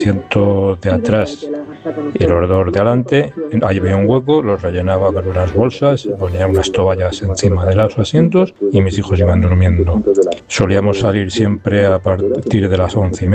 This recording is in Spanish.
asiento de atrás y los dos de adelante, ahí había un hueco, los rellenaba con unas bolsas, ponía unas toallas encima de los asientos y mis hijos iban durmiendo. Solíamos salir siempre a partir de las 11:30.